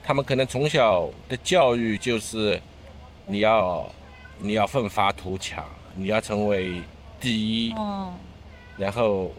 他们可能从小的教育就是你要奋发图强，你要成为第一，然后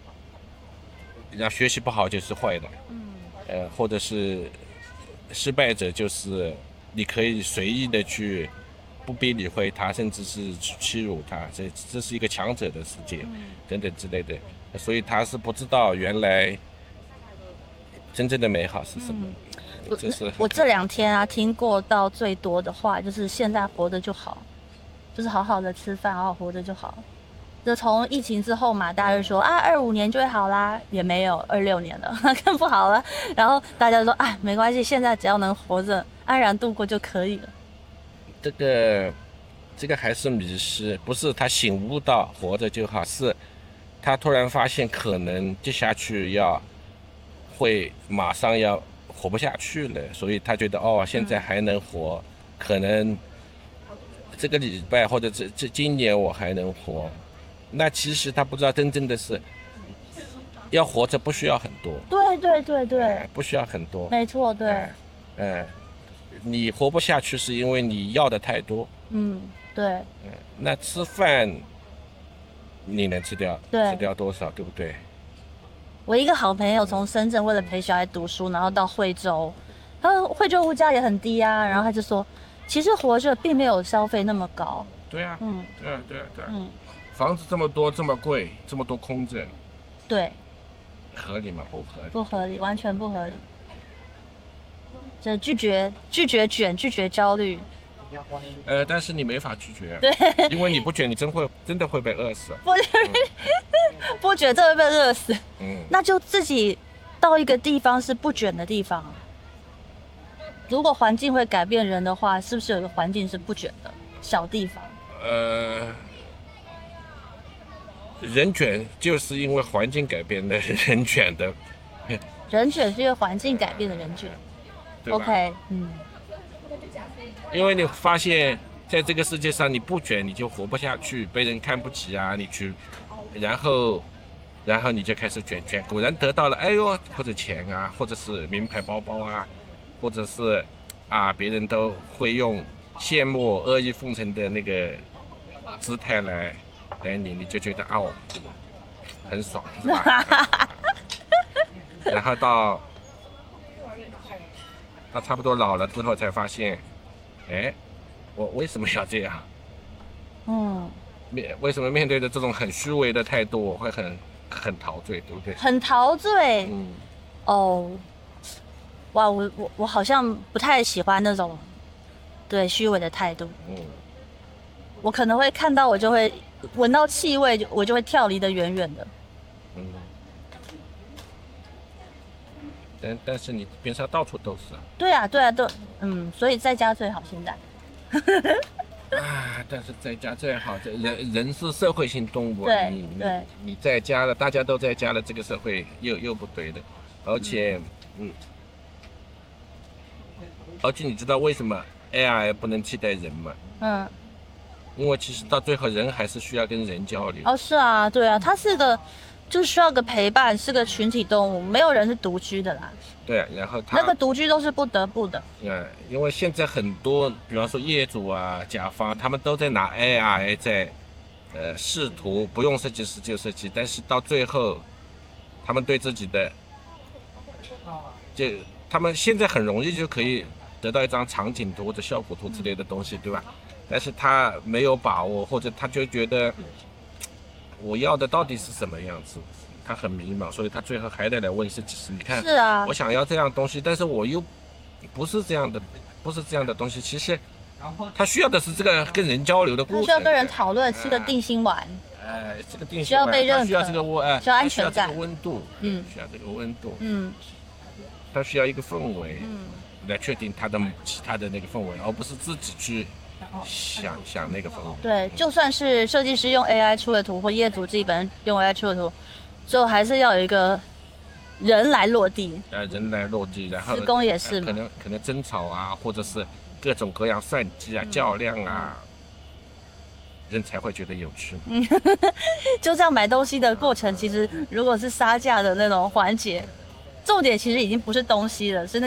学习不好就是坏的，或者是失败者就是你可以随意的去不必理会他，甚至是欺辱他，这是一个强者的世界，等等之类的，所以他是不知道原来真正的美好是什么。 我这2天啊听过到最多的话就是现在活着就好，就是好好的吃饭，好好活着就好。就从疫情之后嘛，大家就说啊，25年就会好啦，也没有，26年了，更不好了。然后大家就说啊，没关系，现在只要能活着安然度过就可以了。 这个还是迷失，不是他醒悟到活着就好，是他突然发现可能接下去会马上要活不下去了，所以他觉得现在还能活，可能这个礼拜或者今年我还能活。那其实他不知道真正的是要活着不需要很多， 对， 不需要很多， 没错，对， 你活不下去是因为你要的太多， 对， 那吃饭你能吃掉多少，对不对？ 我一个好朋友从深圳为了陪小孩读书，然后到惠州，惠州物价也很低啊，然后他就说，其实活着并没有消费那么高。 对啊，对啊，房子这么多，这么贵，这么多空着， 对， 合理吗？不合理， 不合理，完全不合理。这拒绝卷，拒绝焦虑。 但是你没法拒绝， 对， 因为你不卷，你真的会被饿死。 不卷真的会被饿死。那就自己到一个地方是不卷的地方。如果环境会改变人的话，是不是有一个环境是不卷的小地方？ 人卷就是因为环境改变的人卷的。 人卷是因为环境改变的人卷。OK， 因为你发现在这个世界上你不卷你就活不下去，被人看不起啊，然后你就开始卷，果然得到了或者钱啊，或者是名牌包包啊，或者是别人都会用羡慕阿谀奉承的那个姿态来你就觉得很爽，是吧？然后到差不多老了之后才发现，我为什么要这样？为什么面对着这种很虚伪的态度，我会很陶醉，对不对？ 很陶醉。哇，我好像不太喜欢那种对虚伪的态度。我可能会看到，我就会闻到气味，我就会跳离得远远的。 但是你边上到处都是。 对啊，所以在家最好现在。 但是在家最好，人是社会性动物，你在家了，大家都在家了，这个社会又不对的，而且你知道为什么 AI 不能替代人吗？因为其实到最后人还是需要跟人交流。 是啊，对啊，它是个就需要个陪伴，是个群体动物，没有人是独居的啦。 对，然后那个独居都是不得不的。 因为现在很多，比方说业主啊、甲方，他们都在拿 AI 在试图不用设计师就设计，但是到最后，他们对自己的他们现在很容易就可以得到一张场景图或者效果图之类的东西，对吧？但是他没有把握，或者他就觉得我要的到底是什么样子，他很迷茫，所以他最后还得来问设计师。你看， 是啊， 我想要这样东西，但是我又不是这样的东西。其实他需要的是这个跟人交流的过程， 他需要跟人讨论，是个定心丸。 这个定心丸需要被认可， 需要这个需要安全感， 需要这个温度，需要这个温度，他需要一个氛围，来确定他的其他的那个氛围，而不是自己去想那个氛围。 对，就算是设计师用 AI 出的图，或业主自己本人用 AI 出的图，最后还是要有一个人来落地。 人来落地，然后施工也是嘛， 可能争吵啊，或者是各种各样算计啊、较量啊，人才会觉得有趣。 就这样买东西的过程，其实如果是杀价的那种环节，重点其实已经不是东西了，是那